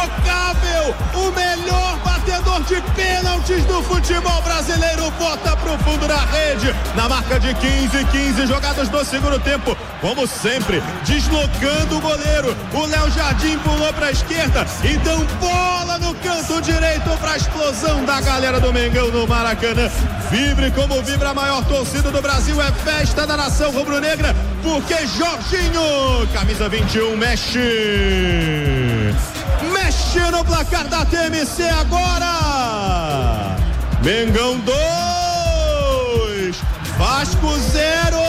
intocável, o melhor batedor de pênaltis do futebol brasileiro, bota pro fundo da rede, na marca de 15 jogadas no segundo tempo, como sempre, deslocando o goleiro, o Léo Jardim pulou pra esquerda, então bola no canto direito pra explosão da galera do Mengão no Maracanã. Vibre como vibra a maior torcida do Brasil, é festa da nação rubro-negra, porque Jorginho, camisa 21, mexe no placar da TMC agora. Mengão 2, Vasco 0.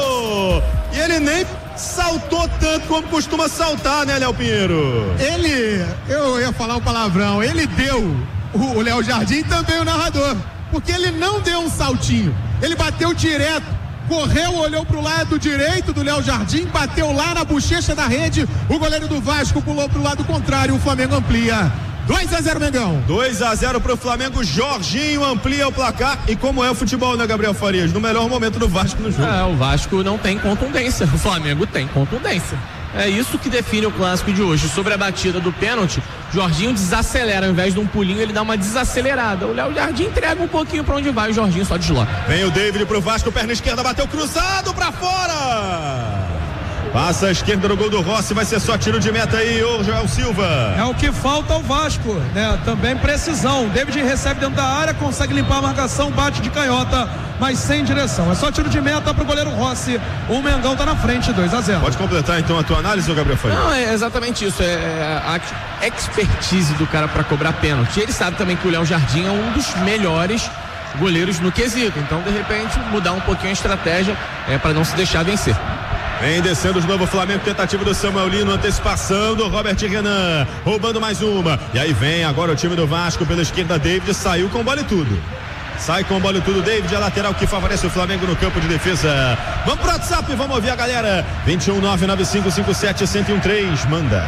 E ele nem saltou tanto como costuma saltar, né, Léo Pinheiro? Eu ia falar um palavrão, ele deu o Léo Jardim também o narrador, porque ele não deu um saltinho, ele bateu direto, correu, olhou pro lado direito do Léo Jardim, bateu lá na bochecha da rede, o goleiro do Vasco pulou pro lado contrário, o Flamengo amplia. 2-0 Mengão. 2-0 pro Flamengo, Jorginho amplia o placar. E como é o futebol, né, Gabriel Farias? No melhor momento do Vasco no jogo. O Vasco não tem contundência, o Flamengo tem contundência. É isso que define o clássico de hoje. Sobre a batida do pênalti, Jorginho desacelera, ao invés de um pulinho ele dá uma desacelerada. O Léo Jardim entrega um pouquinho pra onde vai, o Jorginho só desloca. Vem o David pro Vasco, perna esquerda, bateu cruzado pra fora. Passa a esquerda no gol do Rossi, vai ser só tiro de meta aí, ô Joel Silva. É o que falta ao Vasco, né? Também precisão. O David recebe dentro da área, consegue limpar a marcação, bate de canhota, mas sem direção. É só tiro de meta pro goleiro Rossi. O Mengão tá na frente, 2-0. Pode completar então a tua análise, ô Gabriel Faria? Não, é exatamente isso. É a expertise do cara pra cobrar pênalti. Ele sabe também que o Léo Jardim é um dos melhores goleiros no quesito. Então, de repente, mudar um pouquinho a estratégia para não se deixar vencer. Vem descendo de novo o Flamengo, tentativa do Samuel Lino, antecipação do Robert Renan, roubando mais uma, e aí vem agora o time do Vasco pela esquerda, David saiu com bola e tudo. Sai com bola e tudo, David, a lateral que favorece o Flamengo no campo de defesa. Vamos pro WhatsApp, vamos ouvir a galera. 21995571013, manda.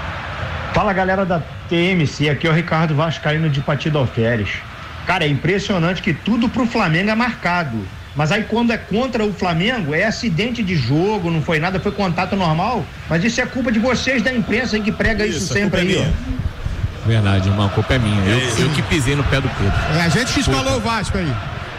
Fala galera da TMC, aqui é o Ricardo Vascaíno de Patidoféres. Cara, é impressionante que tudo pro Flamengo é marcado. Mas aí quando é contra o Flamengo, é acidente de jogo, não foi nada, foi contato normal. Mas isso é culpa de vocês da imprensa aí que prega isso sempre aí, ó. Verdade, irmão, a culpa é minha. Eu que pisei no pé do Pedro. É a gente que escalou o Vasco aí.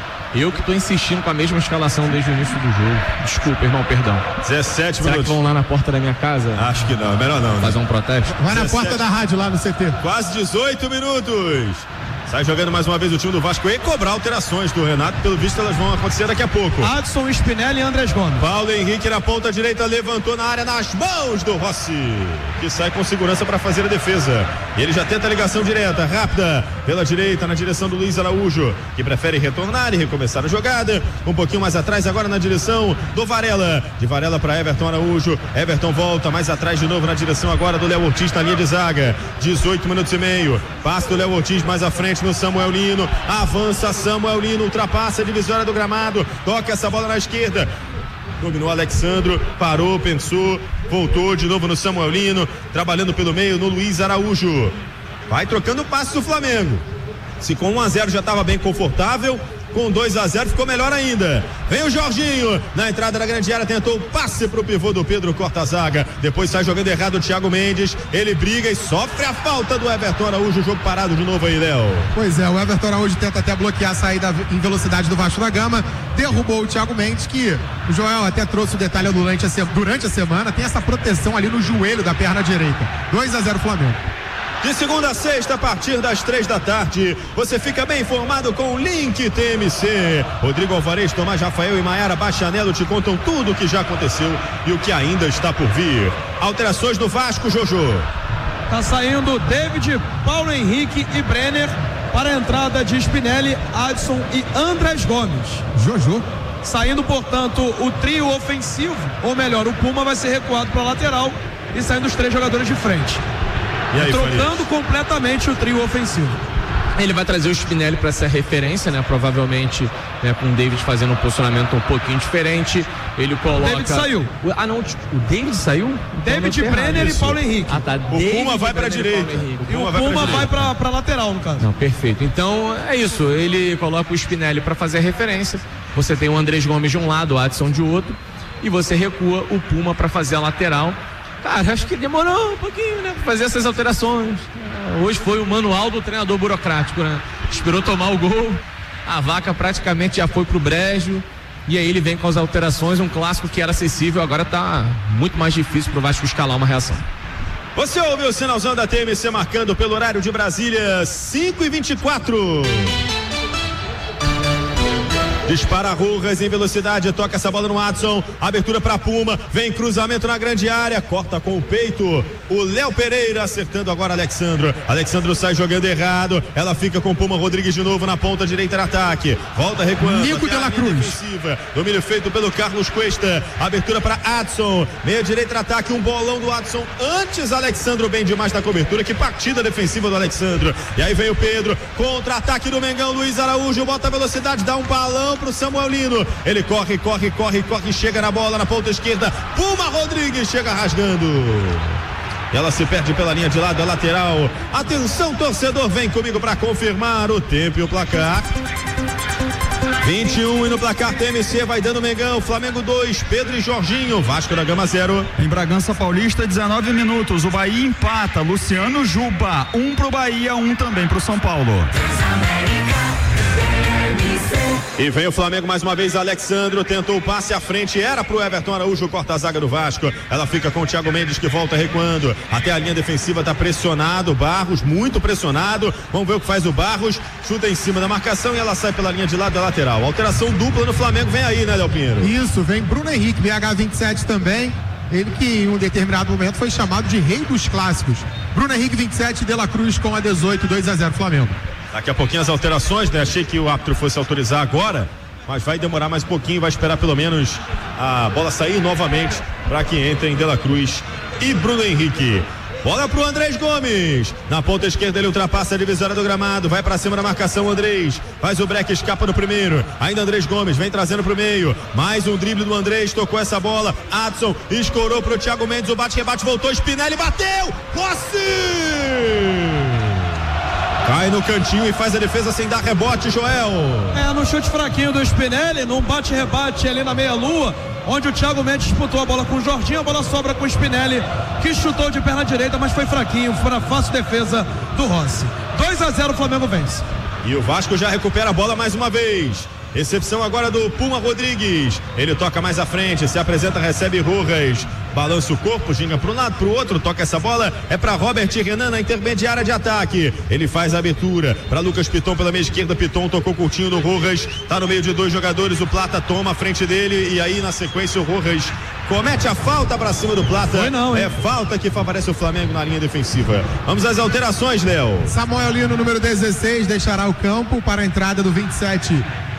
Eu que tô insistindo com a mesma escalação desde o início do jogo. Desculpa, irmão, perdão. 17 minutos. Será que vão lá na porta da minha casa? Acho que não, melhor não. Fazer um protesto? Vai na porta da rádio lá no CT. Quase 18 minutos. Sai jogando mais uma vez o time do Vasco e cobrar alterações do Renato, pelo visto elas vão acontecer daqui a pouco. Adson, Spinelli e Andrés Gomes. Paulo Henrique na ponta direita, levantou na área nas mãos do Rossi, que sai com segurança para fazer a defesa. E ele já tenta a ligação direta, rápida, pela direita, na direção do Luiz Araújo, que prefere retornar e recomeçar a jogada. Um pouquinho mais atrás agora na direção do Varela. De Varela para Everton Araújo. Everton volta mais atrás de novo na direção agora do Léo Ortiz na linha de zaga. 18 minutos e meio. Passe do Léo Ortiz mais à frente no Samuel Lino, avança Samuel Lino, ultrapassa a divisória do gramado, toca essa bola na esquerda, dominou Alexandro, parou, pensou, voltou de novo no Samuel Lino, trabalhando pelo meio no Luiz Araújo, vai trocando o passe do Flamengo. Se com 1-0 já estava bem confortável, com 2-0 ficou melhor ainda. Vem o Jorginho na entrada da grande área, tentou o passe pro pivô do Pedro, corta a zaga, depois sai jogando errado o Thiago Mendes, ele briga e sofre a falta do Everton Araújo. O jogo parado de novo aí, Léo. Pois é, o Everton Araújo tenta até bloquear a saída em velocidade do Vasco da Gama, derrubou o Thiago Mendes, que o Joel até trouxe o detalhe durante a semana, tem essa proteção ali no joelho da perna direita. 2-0 Flamengo. De segunda a sexta, a partir das 3 da tarde, você fica bem informado com o Link TMC. Rodrigo Alvarez, Tomás Rafael e Maiara Bachanello te contam tudo o que já aconteceu e o que ainda está por vir. Alterações do Vasco, Jojo. Tá saindo David, Paulo Henrique e Brenner para a entrada de Spinelli, Adson e Andrés Gomes. Jojo. Saindo, portanto, o trio ofensivo, ou melhor, o Puma vai ser recuado para a lateral e saindo os 3 jogadores de frente. E aí, trocando completamente o trio ofensivo. Ele vai trazer o Spinelli para essa referência, né? Provavelmente, né, com o David fazendo um posicionamento um pouquinho diferente. Ele coloca. O David saiu. O David saiu? David, Então, Brenner e Paulo Henrique. Ah, tá. O Puma vai para a direita. E o Puma vai para lateral, no caso. Não, perfeito. Então é isso. Ele coloca o Spinelli para fazer a referência. Você tem o Andrés Gomes de um lado, o Adson de outro. E você recua o Puma para fazer a lateral. Cara, acho que demorou um pouquinho, né, pra fazer essas alterações. Hoje foi o manual do treinador burocrático, né? Esperou tomar o gol, a vaca praticamente já foi pro brejo, e aí ele vem com as alterações, um clássico que era acessível, agora tá muito mais difícil pro Vasco escalar uma reação. Você ouviu o sinalzão da TMC marcando pelo horário de Brasília, 5h24. Dispara Rojas em velocidade, toca essa bola no Adson, abertura para Puma, vem cruzamento na grande área, corta com o peito o Léo Pereira, acertando agora Alexandro sai jogando errado, ela fica com Puma Rodrigues de novo na ponta direita do ataque, volta recuando, Nico de la Cruz, domínio feito pelo Carlos Cuesta, abertura para Adson, meia direita do ataque, um bolão do Adson, antes Alexandro bem demais na cobertura, que partida defensiva do Alexandro, e aí vem o Pedro, contra-ataque do Mengão, Luiz Araújo, bota a velocidade, dá um balão pro Samuel Lino, ele corre, chega na bola na ponta esquerda, Puma Rodrigues chega rasgando, ela se perde pela linha de lado, é lateral, atenção torcedor, vem comigo para confirmar o tempo e o placar. 21 e no placar TMC vai dando Mengão, Flamengo 2, Pedro e Jorginho, Vasco da Gama 0. Em Bragança Paulista, 19 minutos, o Bahia empata, Luciano Juba, 1 pro Bahia, 1 também pro São Paulo. E vem o Flamengo mais uma vez, Alexandro tentou o passe à frente, era pro Everton Araújo, corta a zaga do Vasco, ela fica com o Thiago Mendes que volta recuando, até a linha defensiva tá pressionado, Barros muito pressionado, vamos ver o que faz o Barros, chuta em cima da marcação e ela sai pela linha de lado da lateral, alteração dupla no Flamengo, vem aí, né, Léo Pinheiro? Isso, vem Bruno Henrique, BH27 também, ele que em um determinado momento foi chamado de rei dos clássicos. Bruno Henrique 27, De La Cruz com a 18, 2-0 Flamengo. Daqui a pouquinho as alterações, né? Achei que o árbitro fosse autorizar agora, mas vai demorar mais um pouquinho, vai esperar pelo menos a bola sair novamente para que entrem De La Cruz e Bruno Henrique. Bola pro Andrés Gomes, na ponta esquerda ele ultrapassa a divisória do gramado, vai pra cima da marcação Andrés, faz o break, escapa no primeiro, ainda Andrés Gomes, vem trazendo pro meio, mais um drible do Andrés, tocou essa bola, Adson, escorou pro Thiago Mendes, o bate-rebate voltou, Spinelli bateu, Rossi! Cai no cantinho e faz a defesa sem dar rebote, Joel. No chute fraquinho do Spinelli, num bate-rebate ali na meia-lua, onde o Thiago Mendes disputou a bola com o Jorginho, a bola sobra com o Spinelli, que chutou de perna direita, mas foi fraquinho, foi na fácil defesa do Rossi. 2-0 o Flamengo vence. E o Vasco já recupera a bola mais uma vez. Recepção agora do Puma Rodrigues. Ele toca mais à frente, se apresenta, recebe Rojas. Balança o corpo, ginga para um lado, para o outro, toca essa bola, é para Robert Renan na intermediária de ataque. Ele faz a abertura para Lucas Piton pela meia esquerda. Piton tocou curtinho no Rojas, tá no meio de dois jogadores. O Plata toma a frente dele e aí na sequência o Rojas comete a falta para cima do Plata. Foi não, hein? É falta que favorece o Flamengo na linha defensiva. Vamos às alterações, Léo. Samuel Lino, número 16, deixará o campo para a entrada do 27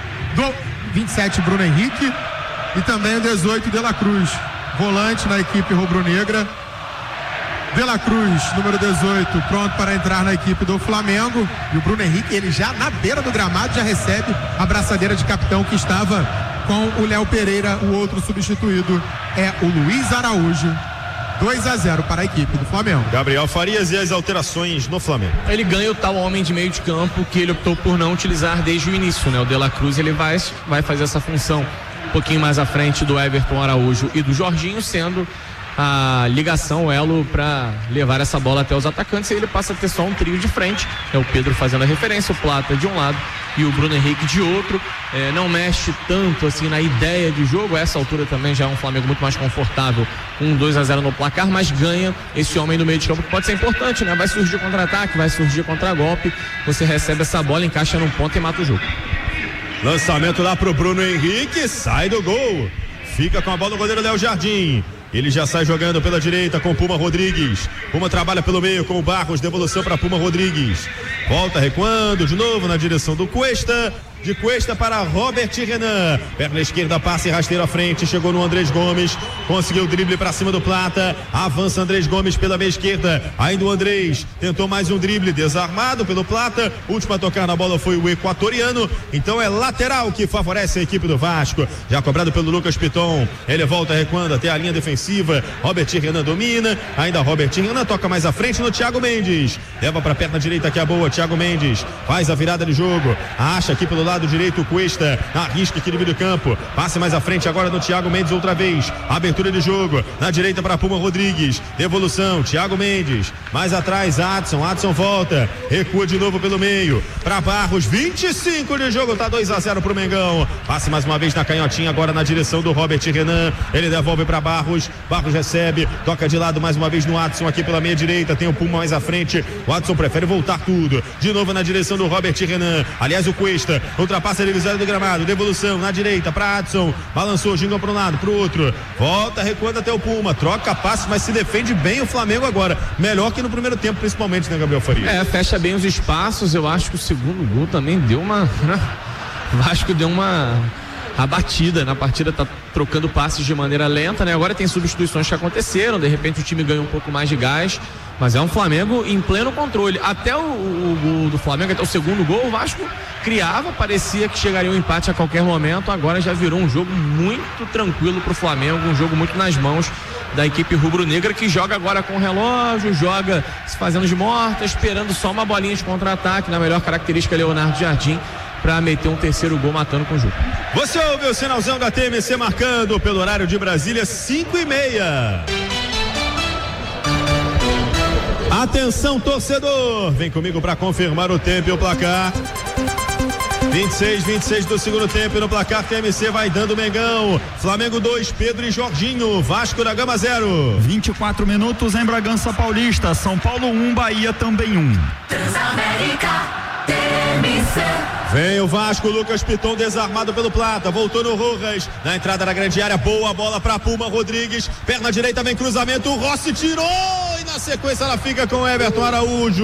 Bruno Henrique e também o 18 De La Cruz, volante na equipe rubro-negra. De La Cruz, número 18, pronto para entrar na equipe do Flamengo. E o Bruno Henrique, ele já na beira do gramado, já recebe a braçadeira de capitão que estava com o Léo Pereira. O outro substituído é o Luiz Araújo. 2-0 para a equipe do Flamengo. Gabriel Farias e as alterações no Flamengo. Ele ganha o tal homem de meio de campo que ele optou por não utilizar desde o início, né? O De La Cruz, ele vai fazer essa função um pouquinho mais à frente do Everton Araújo e do Jorginho, sendo a ligação, o elo para levar essa bola até os atacantes, e ele passa a ter só um trio de frente, é o Pedro fazendo a referência, o Plata de um lado e o Bruno Henrique de outro. Não mexe tanto assim na ideia de jogo, a essa altura também já é um Flamengo muito mais confortável, 2-0 no placar, mas ganha esse homem no meio de campo que pode ser importante, né? Vai surgir contra-ataque, vai surgir contra-golpe, você recebe essa bola, encaixa num ponto e mata o jogo. Lançamento lá pro Bruno Henrique, sai do gol, fica com a bola o goleiro Léo Jardim. Ele já sai jogando pela direita com Puma Rodrigues. Puma trabalha pelo meio com o Barros, devolução para Puma Rodrigues. Volta recuando de novo na direção do Cuesta. De Cuesta para Robert Renan. Perna esquerda, passe rasteiro à frente. Chegou no Andrés Gomes. Conseguiu o drible para cima do Plata. Avança Andrés Gomes pela meia esquerda. Ainda o Andrés tentou mais um drible, desarmado pelo Plata. Último a tocar na bola foi o equatoriano. Então é lateral que favorece a equipe do Vasco. Já cobrado pelo Lucas Piton. Ele volta recuando até a linha defensiva. Robert Renan domina. Ainda Robert Renan toca mais à frente no Thiago Mendes. Leva para a perna direita que é boa. Thiago Mendes faz a virada de jogo. Acha aqui pelo lado lado direito, Cuesta, arrisca aqui no meio do campo, passe mais à frente agora no Thiago Mendes outra vez, abertura de jogo, na direita para Puma Rodrigues, devolução, Thiago Mendes, mais atrás, Adson volta, recua de novo pelo meio, para Barros, 25 de jogo, tá 2-0 pro Mengão, passe mais uma vez na canhotinha agora na direção do Robert Renan, ele devolve para Barros recebe, toca de lado mais uma vez no Adson aqui pela meia direita, tem o Puma mais à frente, o Adson prefere voltar tudo, de novo na direção do Robert Renan, aliás o Cuesta, ultrapassa a divisória do gramado, devolução na direita para Adson, balançou, gingou para um lado, para o outro, volta recuando até o Puma, troca passos, mas se defende bem o Flamengo agora, melhor que no primeiro tempo principalmente, né, Gabriel Faria? Fecha bem os espaços, eu acho que o segundo gol também deu uma, Vasco deu uma abatida na partida, tá trocando passes de maneira lenta, né? Agora tem substituições que aconteceram, de repente o time ganha um pouco mais de gás, mas é um Flamengo em pleno controle. Até o gol do Flamengo, até o segundo gol, o Vasco criava, parecia que chegaria um empate a qualquer momento, agora já virou um jogo muito tranquilo pro Flamengo, um jogo muito nas mãos da equipe rubro-negra, que joga agora com o relógio, joga se fazendo de morta, esperando só uma bolinha de contra-ataque, na melhor característica Leonardo Jardim, para meter um terceiro gol matando com o jogo. Você ouve o sinalzão da TMC marcando pelo horário de Brasília, 5:30. Atenção, torcedor, vem comigo para confirmar o tempo e o placar. 26 do segundo tempo no placar, TMC vai dando Mengão, Flamengo 2, Pedro e Jorginho, Vasco da Gama 0. 24 minutos em Bragança Paulista, São Paulo 1, Bahia também 1. Transamérica, TMC. Vem o Vasco, Lucas Piton desarmado pelo Plata, voltou no Rojas, na entrada da grande área, boa bola para Puma Rodrigues, perna direita vem cruzamento, o Rossi tirou e na sequência ela fica com o Everton Araújo.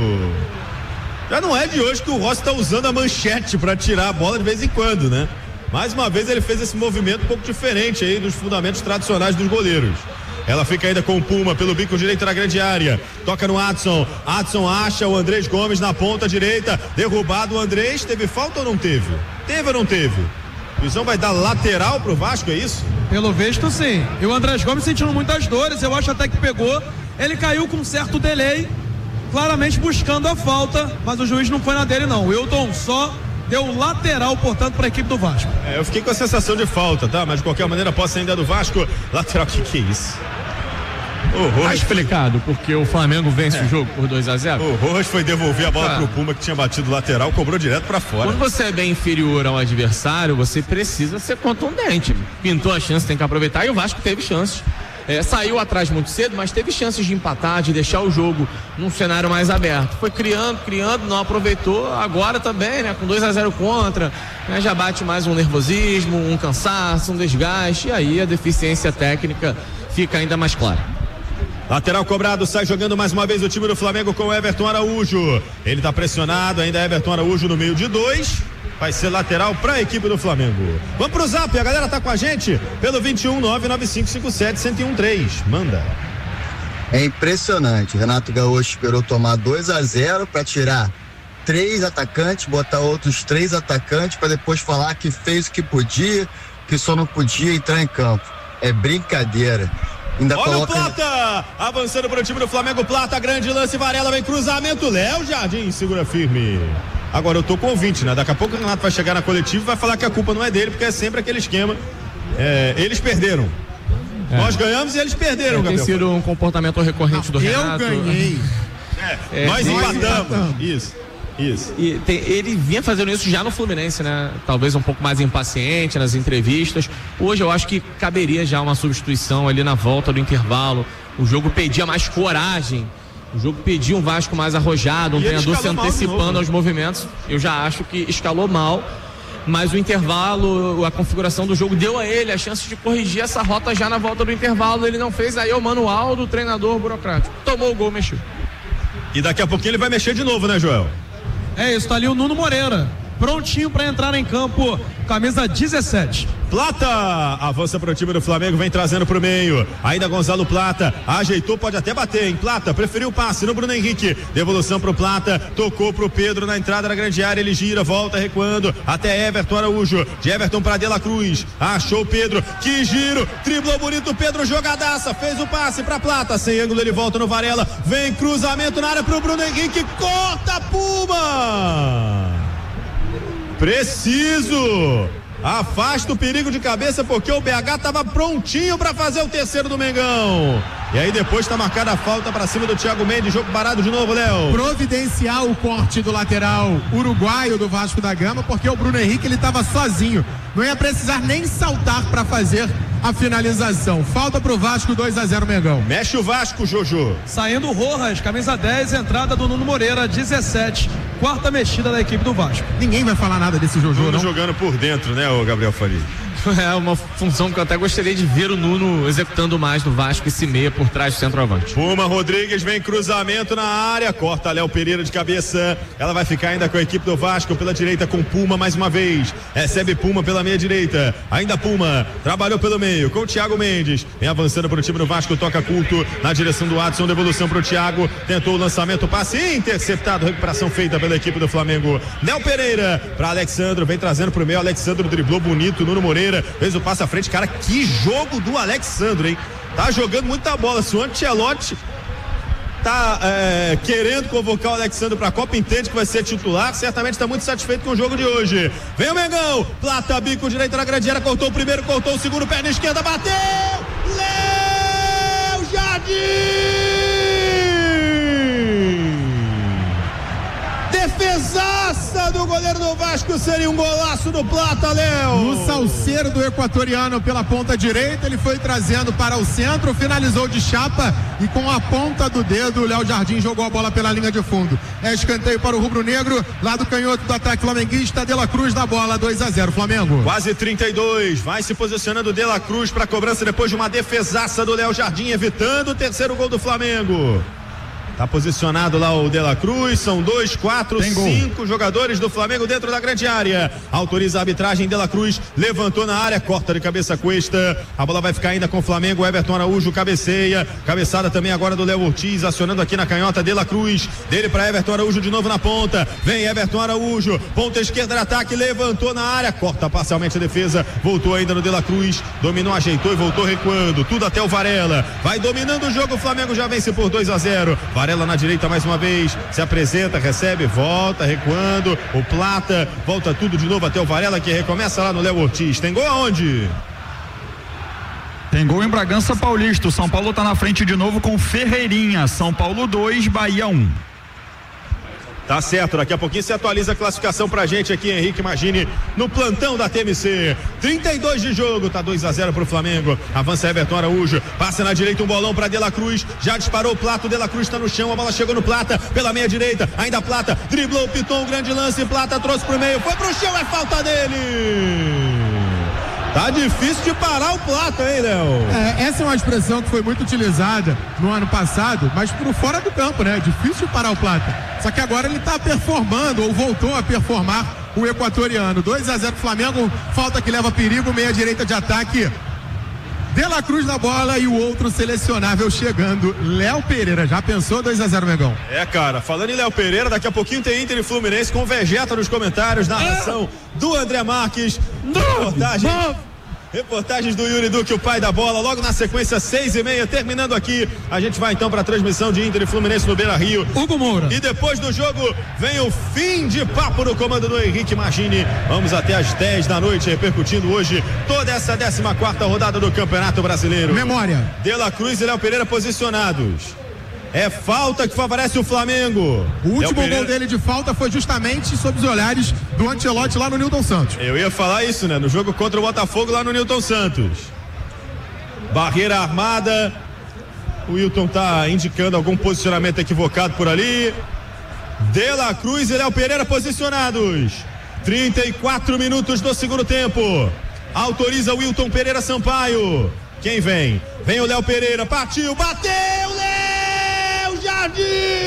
Já não é de hoje que o Rossi está usando a manchete para tirar a bola de vez em quando, né? Mais uma vez ele fez esse movimento um pouco diferente aí dos fundamentos tradicionais dos goleiros. Ela fica ainda com o Puma pelo bico direito na grande área, toca no Adson acha o Andrés Gomes na ponta direita, derrubado o Andrés, teve falta ou não teve? Teve ou não teve? O Luizão vai dar lateral pro Vasco, é isso? Pelo visto sim, e o Andrés Gomes sentindo muitas dores, eu acho até que pegou, ele caiu com um certo delay, claramente buscando a falta, mas o juiz não foi na dele não, o Wilton só deu lateral, portanto, para a equipe do Vasco. Eu fiquei com a sensação de falta, tá? Mas de qualquer maneira, a posse ainda é do Vasco. Lateral, que é isso? Tá explicado porque o Flamengo vence o jogo por 2-0. O Rojas foi devolver a bola pro Puma, que tinha batido lateral, cobrou direto pra fora. Quando você é bem inferior ao adversário, você precisa ser contundente. Pintou a chance, tem que aproveitar, e o Vasco teve chances. Saiu atrás muito cedo, mas teve chances de empatar, de deixar o jogo num cenário mais aberto. Foi criando, não aproveitou. Agora também, né? Com 2-0 contra, né, já bate mais um nervosismo, um cansaço, um desgaste, e aí a deficiência técnica fica ainda mais clara. Lateral cobrado, sai jogando mais uma vez o time do Flamengo com o Everton Araújo. Ele tá pressionado, ainda é Everton Araújo no meio de 2. Vai ser lateral para a equipe do Flamengo. Vamos pro Zap, a galera tá com a gente pelo 21-99557-1013. Manda. É impressionante. Renato Gaúcho esperou tomar 2-0 para tirar 3 atacantes, botar outros 3 atacantes para depois falar que fez o que podia, que só não podia entrar em campo. É brincadeira. Ainda olha coloca... o Plata, avançando para o time do Flamengo, Plata, grande lance, Varela, vem cruzamento, Léo Jardim segura firme. Agora eu tô com o ouvinte, né? Daqui a pouco o Renato vai chegar na coletiva e vai falar que a culpa não é dele, porque é sempre aquele esquema. Eles perderam. Nós ganhamos e eles perderam, Gabriel. Tem sido um comportamento recorrente do Renato. Eu ganhei. Nós empatamos. Isso. E ele vinha fazendo isso já no Fluminense, né? Talvez um pouco mais impaciente nas entrevistas. Hoje eu acho que caberia já uma substituição ali na volta do intervalo. O jogo pedia mais coragem. O jogo pedia um Vasco mais arrojado, um treinador se antecipando aos movimentos. Eu já acho que escalou mal, mas o intervalo, a configuração do jogo deu a ele a chance de corrigir essa rota já na volta do intervalo. Ele não fez, aí o manual do treinador burocrático. Tomou o gol, mexeu. E daqui a pouquinho ele vai mexer de novo, né, Joel? É isso, tá ali o Nuno Moreira, prontinho para entrar em campo, camisa 17. Plata avança pro time do Flamengo, vem trazendo pro meio, ainda Gonzalo Plata, ajeitou, pode até bater, hein? Plata preferiu o passe no Bruno Henrique, devolução pro Plata, tocou pro Pedro na entrada da grande área, ele gira, volta recuando até Everton Araújo, de Everton pra De La Cruz, achou o Pedro, que giro, driblou bonito, Pedro, jogadaça, fez o passe pra Plata, sem ângulo ele volta no Varela, vem cruzamento na área pro Bruno Henrique, corta Puma! Preciso! Afasta o perigo de cabeça porque o BH estava prontinho para fazer o terceiro do Mengão. E aí depois está marcada a falta para cima do Thiago Mendes, jogo parado de novo, Léo. Providenciar o corte do lateral uruguaio do Vasco da Gama, porque o Bruno Henrique ele estava sozinho, não ia precisar nem saltar para fazer a finalização. Falta pro Vasco, 2-0 Mengão. Mexe o Vasco, Jojo. Saindo o Rojas, camisa 10, entrada do Nuno Moreira, 17, quarta mexida da equipe do Vasco. Ninguém vai falar nada desse Jojo, Nuno não? Jogando por dentro, né, o Gabriel Faria? É uma função que eu até gostaria de ver o Nuno executando mais no Vasco, esse meia por trás do centroavante. Puma Rodrigues vem cruzamento na área, corta Léo Pereira de cabeça, ela vai ficar ainda com a equipe do Vasco pela direita com Puma mais uma vez, recebe Puma pela meia direita, ainda Puma, trabalhou pelo meio com o Thiago Mendes, vem avançando pro time do Vasco, toca culto na direção do Adson, devolução pro Thiago, tentou o lançamento, passe interceptado, recuperação feita pela equipe do Flamengo. Léo Pereira para Alexandro, vem trazendo pro meio, Alexandro driblou bonito, Nuno Moreira fez o passe à frente, cara, que jogo do Alexandro, hein? Tá jogando muita bola. Se o Ancelotti tá querendo convocar o Alexandro pra Copa, entende que vai ser titular, certamente tá muito satisfeito com o jogo de hoje. Vem o Mengão, Plata, bico direito na grande área, cortou o primeiro, cortou o segundo, perna esquerda, bateu! Léo Jardim! Defesaça do goleiro do Vasco, seria um golaço do Plata, Léo. No salseiro do equatoriano pela ponta direita, ele foi trazendo para o centro, finalizou de chapa e com a ponta do dedo o Léo Jardim jogou a bola pela linha de fundo. É escanteio para o rubro-negro, lado canhoto do ataque flamenguista, De La Cruz da bola, 2-0 Flamengo. Quase 32, vai se posicionando De La Cruz para a cobrança depois de uma defesaça do Léo Jardim, evitando o terceiro gol do Flamengo. Tá posicionado lá o De La Cruz, são 2, 4, 5 jogadores do Flamengo dentro da grande área. Autoriza a arbitragem, De La Cruz levantou na área, corta de cabeça Cuesta. A bola vai ficar ainda com o Flamengo, Everton Araújo cabeceia. Cabeçada também agora do Léo Ortiz, acionando aqui na canhota De La Cruz. Dele para Everton Araújo de novo na ponta. Vem Everton Araújo, ponta esquerda de ataque, levantou na área, corta parcialmente a defesa. Voltou ainda no De La Cruz, dominou, ajeitou e voltou recuando. Tudo até o Varela. Vai dominando o jogo, o Flamengo já vence por 2-0. Varela na direita mais uma vez, se apresenta, recebe, volta, recuando, o Plata, volta tudo de novo até o Varela, que recomeça lá no Léo Ortiz. Tem gol aonde? Tem gol em Bragança Paulista, o São Paulo tá na frente de novo com Ferreirinha, São Paulo 2, Bahia 1. Tá certo, daqui a pouquinho se atualiza a classificação pra gente aqui, Henrique Magini, no plantão da TMC. 32 de jogo, tá 2-0 pro Flamengo. Avança Everton Araújo, passa na direita um bolão pra De La Cruz, já disparou o Plata, o De La Cruz tá no chão, a bola chegou no Plata, pela meia direita, ainda Plata, driblou o Piton, grande lance, Plata trouxe pro meio, foi pro chão, é falta dele. Tá difícil de parar o Plata, hein, Léo? Essa é uma expressão que foi muito utilizada no ano passado, mas por fora do campo, né? Difícil de parar o Plata. Só que agora ele tá performando, ou voltou a performar, o equatoriano. 2-0 Flamengo, falta que leva perigo, meia direita de ataque. De La Cruz na bola e o outro selecionável chegando, Léo Pereira. Já pensou? 2-0 Mengão. Cara, falando em Léo Pereira, daqui a pouquinho tem Inter e Fluminense com Vegeta nos comentários, narração do André Marques, reportagens do Yuri Duque, o pai da bola, logo na sequência 6:30, terminando aqui, a gente vai então para a transmissão de Inter e Fluminense no Beira-Rio. Hugo Moura. E depois do jogo vem o fim de papo no comando do Henrique Magini. Vamos até às 10 da noite, repercutindo hoje toda essa 14ª rodada do Campeonato Brasileiro. Memória. De La Cruz e Léo Pereira posicionados. É falta que favorece o Flamengo. O último gol dele de falta foi justamente sob os olhares do Ancelotti lá no Newton Santos. Eu ia falar isso, né? No jogo contra o Botafogo lá no Newton Santos. Barreira armada. O Wilton tá indicando algum posicionamento equivocado por ali. De La Cruz e Léo Pereira posicionados. 34 minutos do segundo tempo. Autoriza o Wilton Pereira Sampaio. Quem vem? Vem o Léo Pereira, partiu, bateu, Léo Jardim!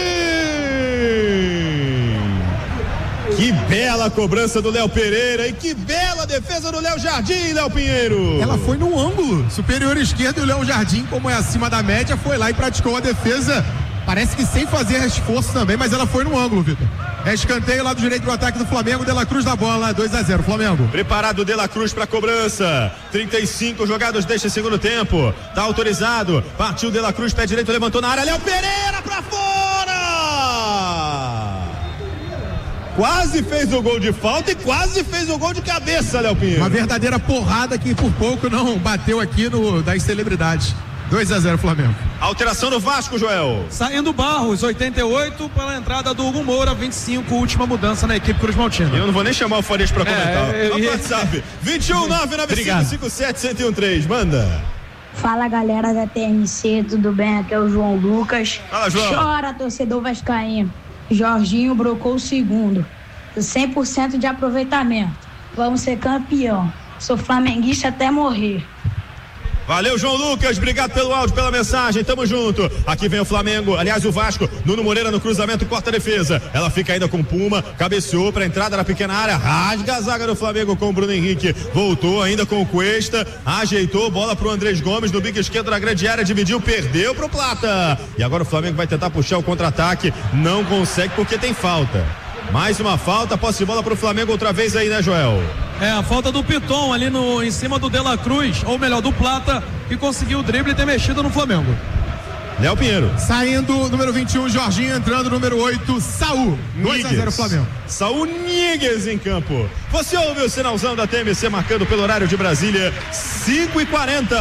Que bela cobrança do Léo Pereira e que bela defesa do Léo Jardim, Léo Pinheiro. Ela foi no ângulo superior esquerdo e o Léo Jardim, como é acima da média, foi lá e praticou a defesa. Parece que sem fazer esforço também, mas ela foi no ângulo, Vitor. É escanteio lá do direito do ataque do Flamengo, De La Cruz da bola, 2-0 Flamengo. Preparado De La Cruz para cobrança. 35 jogados deste segundo tempo. Tá autorizado. Partiu De La Cruz, pé direito, levantou na área. Léo Pereira para fora! quase fez o gol de falta e quase fez o gol de cabeça, Léo Pinheiro. Uma verdadeira porrada que por pouco não bateu aqui das celebridades. 2-0 Flamengo. Alteração no Vasco, Joel. Saindo Barros, 88, pela entrada do Hugo Moura, 25, última mudança na equipe Cruz Maltina. Eu não vou nem chamar o Farias pra comentar. No WhatsApp, 21-995-57-1013, manda. Fala galera da TMC, tudo bem? Aqui é o João Lucas. Fala, João. Chora, torcedor vascaíno. Jorginho brocou o segundo. 100% de aproveitamento. Vamos ser campeão. Sou flamenguista até morrer. Valeu, João Lucas, obrigado pelo áudio, pela mensagem, tamo junto. Aqui vem o Flamengo, aliás o Vasco, Nuno Moreira no cruzamento, corta a defesa. Ela fica ainda com Puma, cabeceou pra entrada na pequena área, rasga a zaga do Flamengo com o Bruno Henrique, voltou ainda com o Cuesta, ajeitou, bola pro Andrés Gomes no bico esquerdo da grande área, dividiu, perdeu pro Plata. E agora o Flamengo vai tentar puxar o contra-ataque, não consegue porque tem falta. Mais uma falta, posse de bola pro Flamengo outra vez aí, né, Joel? A falta do Piton ali em cima do De La Cruz, ou melhor, do Plata, que conseguiu o drible e ter mexido no Flamengo. Léo Pinheiro. Saindo, número 21, Jorginho, entrando, número 8, Saul. 2-0 Flamengo. Saul Níguez em campo. Você ouve o sinalzão da TMC marcando pelo horário de Brasília, 5h40.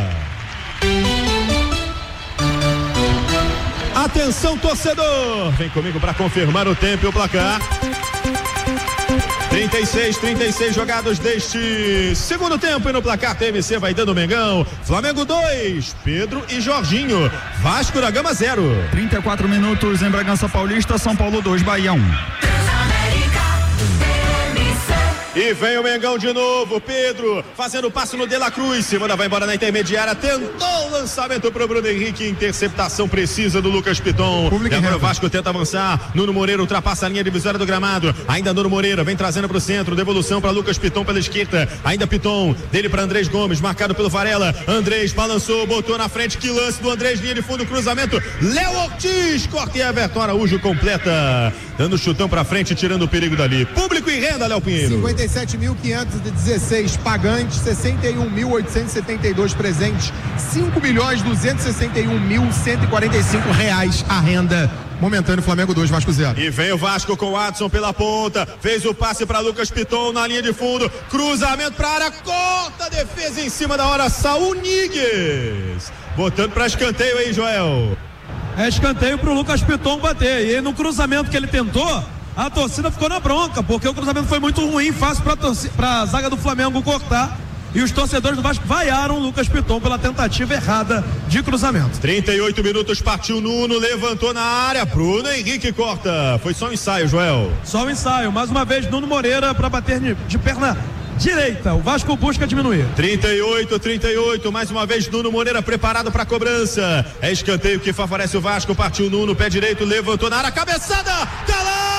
Atenção, torcedor! Vem comigo para confirmar o tempo e o placar. 36 jogados deste segundo tempo e no placar TMC vai dando Mengão. Flamengo 2, Pedro e Jorginho. Vasco da Gama 0. 34 minutos em Bragança Paulista, São Paulo 2, Bahia 1. E vem o Mengão de novo, Pedro fazendo o passe no De La Cruz, se manda, vai embora na intermediária, tentou o lançamento pro Bruno Henrique, interceptação precisa do Lucas Piton. E agora o Vasco tenta avançar, Nuno Moreira ultrapassa a linha divisória do gramado, ainda Nuno Moreira vem trazendo pro centro, devolução para Lucas Piton pela esquerda, ainda Piton, dele para Andrés Gomes, marcado pelo Varela, Andrés balançou, botou na frente, que lance do Andrés, linha de fundo, cruzamento, Léo Ortiz, corta e Everton Araújo completa, dando chutão pra frente, tirando o perigo dali. Público e renda, Léo Pinheiro. 57.516 pagantes, 61.872 presentes, 5.261.145 reais a renda. Momentâneo, Flamengo 2, Vasco 0. E vem o Vasco com o Adson pela ponta, fez o passe para Lucas Piton na linha de fundo, cruzamento para área, corta a defesa em cima da hora, Saul Níguez, botando para escanteio aí, Joel. É escanteio pro Lucas Piton bater, e aí no cruzamento que ele tentou, a torcida ficou na bronca, porque o cruzamento foi muito ruim, fácil pra zaga do Flamengo cortar, e os torcedores do Vasco vaiaram o Lucas Piton pela tentativa errada de cruzamento. 38 minutos, partiu Nuno, levantou na área, Bruno Henrique corta, foi só um ensaio, Joel. Só um ensaio, mais uma vez Nuno Moreira para bater de perna direita, o Vasco busca diminuir. 38, mais uma vez Nuno Moreira preparado para cobrança, é escanteio que favorece o Vasco, partiu Nuno, pé direito, levantou na área, cabeçada, tá lá!